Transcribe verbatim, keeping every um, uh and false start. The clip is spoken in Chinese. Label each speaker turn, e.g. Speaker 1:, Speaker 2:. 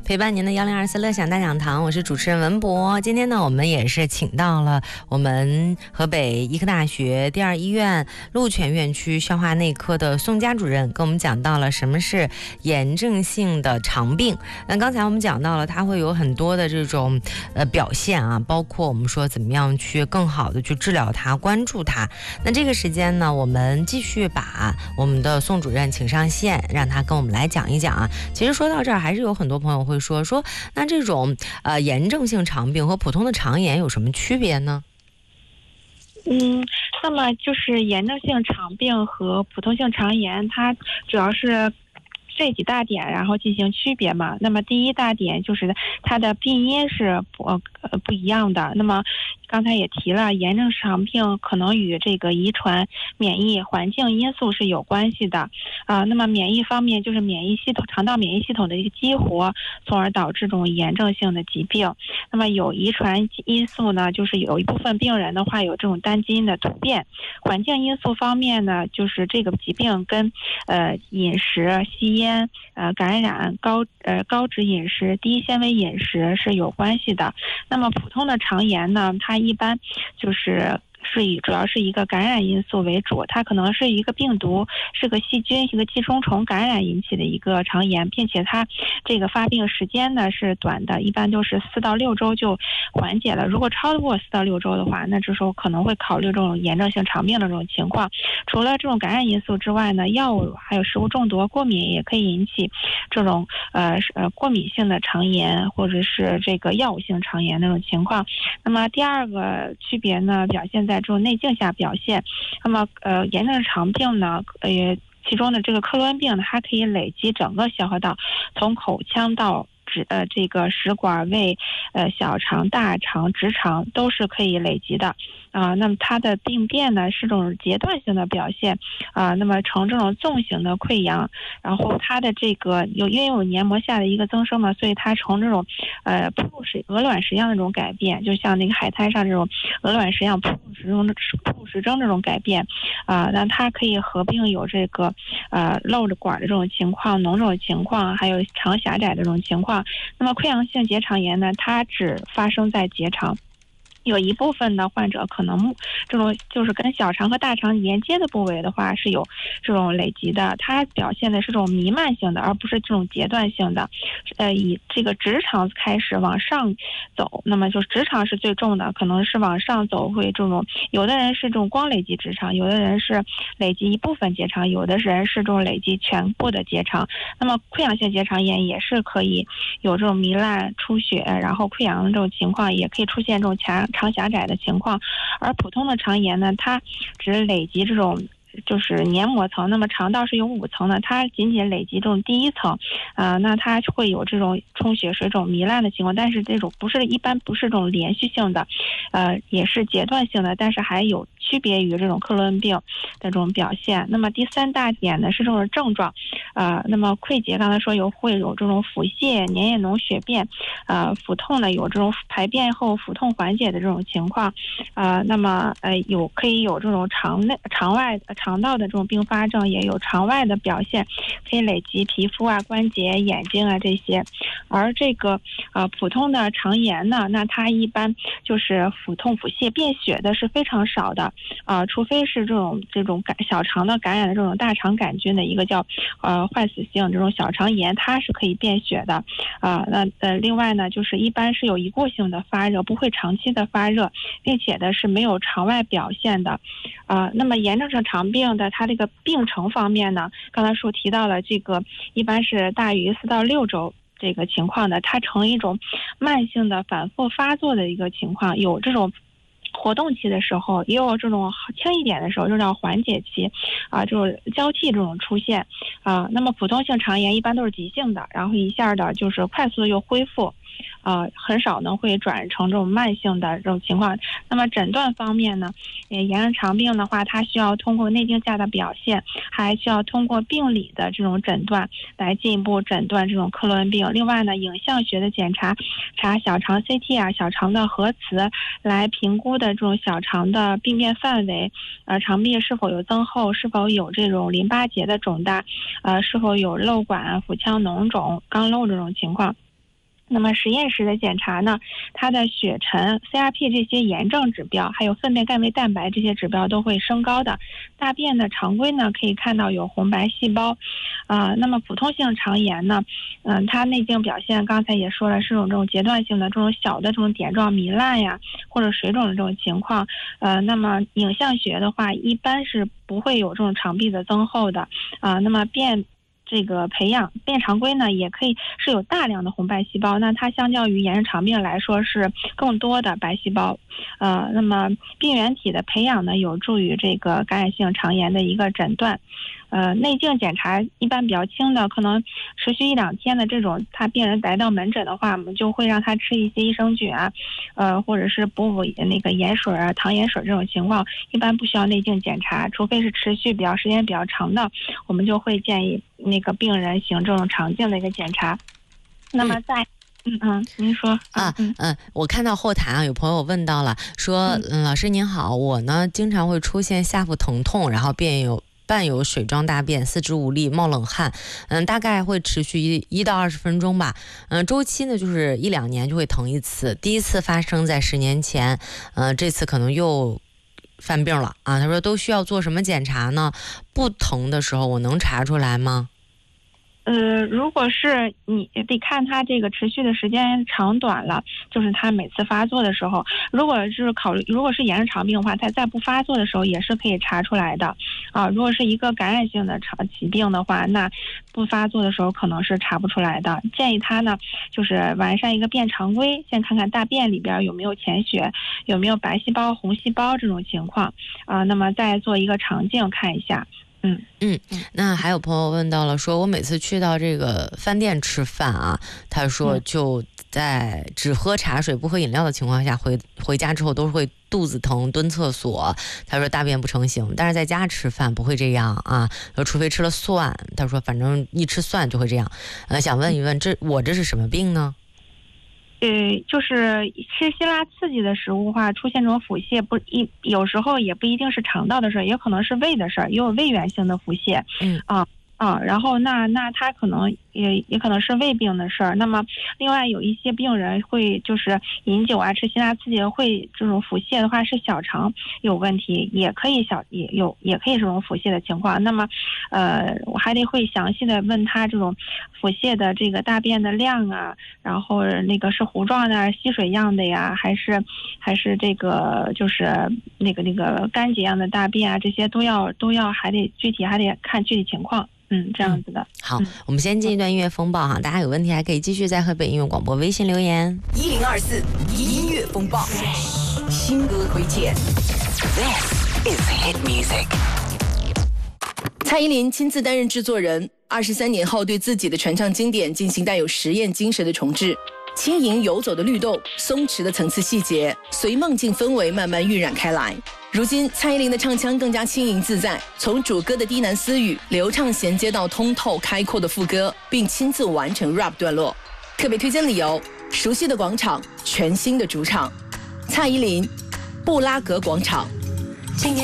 Speaker 1: 陪伴您的幺零二四乐享大讲堂，我是主持人文博。今天呢，我们也是请到了我们河北医科大学第二医院鹿泉院区消化内科的宋佳主任，跟我们讲到了什么是炎症性的肠病。那刚才我们讲到了，它会有很多的这种呃表现啊，包括我们说怎么样去更好的去治疗它、关注它。那这个时间呢，我们继续把我们的宋主任请上线，让他跟我们来讲一讲啊。其实说到这儿，还是有很多朋友会说说，那这种呃炎症性肠病和普通的肠炎有什么区别呢？
Speaker 2: 嗯，那么就是炎症性肠病和普通性肠炎，它主要是这几大点，然后进行区别嘛。那么第一大点就是它的病因是不呃不一样的。那么刚才也提了，炎症肠病可能与这个遗传、免疫、环境因素是有关系的啊、呃。那么免疫方面就是免疫系统、肠道免疫系统的一个激活，从而导致这种炎症性的疾病。那么有遗传因素呢，就是有一部分病人的话有这种单基因的突变。环境因素方面呢，就是这个疾病跟呃饮食、吸烟、呃感染、高呃高脂饮食、低纤维饮食是有关系的。那么普通的肠炎呢，它一般就是是以主要是一个感染因素为主，它可能是一个病毒、是个细菌、一个寄生虫感染引起的一个肠炎，并且它这个发病时间呢是短的，一般都是四到六周就缓解了。如果超过四到六周的话，那这时候可能会考虑这种炎症性肠病的这种情况。除了这种感染因素之外呢，药物还有食物中毒、过敏也可以引起这种呃呃过敏性的肠炎，或者是这个药物性肠炎那种情况。那么第二个区别呢，表现在这种内镜下表现。那么呃炎症肠病呢，呃其中的这个克罗恩病呢，它可以累积整个消化道，从口腔到直呃这个食管、胃、呃小肠、大肠、直肠都是可以累积的啊、呃。那么它的病变呢是这种阶段性的表现啊、呃，那么呈这种纵型的溃疡，然后它的这个有因为有黏膜下的一个增生嘛，所以它呈这种呃铺路石鹅卵石样的这种改变，就像那个海滩上这种鹅卵石样铺路石中铺路石征这种改变啊、呃，那它可以合并有这个呃漏着管的这种情况、脓肿情况，还有肠狭窄的这种情况。那么溃疡性结肠炎呢，它只发生在结肠。有一部分的患者可能这种就是跟小肠和大肠连接的部位的话是有这种累积的，它表现的是这种弥漫性的，而不是这种阶段性的。呃，以这个直肠开始往上走，那么就是直肠是最重的，可能是往上走会这种，有的人是这种光累积直肠，有的人是累积一部分结肠，有的人是这种累积全部的结肠。那么溃疡性结肠炎也是可以有这种糜烂、出血，然后溃疡的这种情况，也可以出现这种肠肠狭窄的情况。而普通的肠炎呢，它只累积这种就是黏膜层，那么肠道是有五层的，它仅仅累积这种第一层啊、呃，那它会有这种充血、水肿、糜烂的情况，但是这种不是一般不是这种连续性的，呃，也是阶段性的，但是还有区别于这种克罗恩病的这种表现。那么第三大点呢是这种症状，呃，那么溃结刚才说有会有这种腹泻、粘液脓、血便，呃，腹痛呢有这种排便后腹痛缓解的这种情况，呃，那么呃有可以有这种肠内、肠外、肠道的这种并发症，也有肠外的表现，可以累积皮肤啊、关节、眼睛啊这些。而这个呃普通的肠炎呢，那它一般就是腹痛、腹泻、便血的是非常少的啊、呃，除非是这种这种感小肠的感染的这种大肠杆菌的一个叫呃坏死性这种小肠炎，它是可以便血的啊、呃。那呃另外呢，就是一般是有一过性的发热，不会长期的发热，并且呢是没有肠外表现的啊、呃。那么炎症性肠病的它这个病程方面呢，刚才说提到了这个一般是大于四到六周。这个情况的，它呈一种慢性的反复发作的一个情况，有这种活动期的时候，也有这种轻一点的时候，就叫缓解期啊，就是交替这种出现啊。那么普通性肠炎一般都是急性的，然后一下的就是快速的又恢复。呃，很少呢会转成这种慢性的这种情况。那么诊断方面呢，呃，炎症肠病的话，它需要通过内镜下的表现，还需要通过病理的这种诊断来进一步诊断这种克罗恩病。另外呢，影像学的检查，查小肠 C T 啊、小肠的核磁来评估的这种小肠的病变范围，呃，肠壁是否有增厚，是否有这种淋巴结的肿大，呃，是否有瘘管、腹腔脓肿、肛瘘这种情况。 那么实验室的检查呢，它的血沉、C R P 这些炎症指标，还有粪便钙镁蛋白这些指标都会升高的。大便的常规呢，可以看到有红白细胞，啊、呃，那么普通性肠炎呢，嗯、呃，它内镜表现刚才也说了，是种这种阶段性的这种小的这种点状糜烂呀，或者水肿的这种情况，呃，那么影像学的话，一般是不会有这种肠壁的增厚的，啊、呃，那么便。这个培养便常规呢，也可以是有大量的红白细胞，那它相较于炎症肠病来说是更多的白细胞，呃，那么病原体的培养呢，有助于这个感染性肠炎的一个诊断。呃，内镜检查一般比较轻的，可能持续一两天的这种，他病人来到门诊的话，我们就会让他吃一些益生菌啊，呃，或者是补补那个盐水啊、糖盐水这种情况，一般不需要内镜检查，除非是持续比较时间比较长的，我们就会建议那个病人行这种肠镜的一个检查。那么在嗯嗯，您说
Speaker 1: 啊，嗯嗯，我看到后台啊，有朋友问到了，说，嗯，老师您好，我呢经常会出现下腹疼痛，然后便有伴有水状大便，四肢无力，冒冷汗，嗯，大概会持续一一到二十分钟吧，嗯，周期呢就是一两年就会疼一次，第一次发生在十年前，嗯，这次可能又犯病了啊。他说都需要做什么检查呢？不疼的时候我能查出来吗？
Speaker 2: 呃，如果是你得看他这个持续的时间长短了，就是他每次发作的时候，如果是考虑，如果是炎症肠病的话，他在不发作的时候也是可以查出来的啊。如果是一个感染性的肠疾病的话，那不发作的时候可能是查不出来的。建议他呢，就是完善一个便常规，先看看大便里边有没有潜血，有没有白细胞、红细胞这种情况啊，那么再做一个肠镜看一下。嗯
Speaker 1: 嗯，那还有朋友问到了，说我每次去到这个饭店吃饭啊，他说就在只喝茶水不喝饮料的情况下，回回家之后都是会肚子疼蹲厕所，他说大便不成形，但是在家吃饭不会这样啊，除非吃了蒜，他说反正一吃蒜就会这样。呃，想问一问，这我这是什么病呢？
Speaker 2: 呃，就是吃辛辣刺激的食物的话，出现这种腹泻，不一有时候也不一定是肠道的事儿，也可能是胃的事儿，也有胃源性的腹泻。
Speaker 1: 嗯
Speaker 2: 啊啊，然后那那他可能也也可能是胃病的事儿。那么另外有一些病人会就是饮酒啊、吃辛辣刺激会这种腹泻的话，是小肠有问题，也可以小也有也可以这种腹泻的情况。那么呃，我还得会详细的问他这种腹泻的这个大便的量啊，然后那个是糊状的、稀水样的呀，还是还是这个就是那个那个干结样的大便啊，这些都要都要还得具体还得看具体情况。嗯，这样子的。
Speaker 1: 嗯、好、嗯，我们先进一段音乐风暴哈，大家有问题还可以继续在河北音乐广播微信留言。
Speaker 3: 一零二四音乐风暴，新歌推荐。This is hit music。蔡依林亲自担任制作人，二十三年后对自己的传唱经典进行带有实验精神的重制。轻盈游走的律动，松弛的层次细节，随梦境氛围慢慢晕染开来。如今蔡依林的唱腔更加轻盈自在，从主歌的低喃私语流畅衔接到通透开阔的副歌，并亲自完成 rap 段落。特别推荐理由：熟悉的广场，全新的主场。蔡依林，布拉格广场。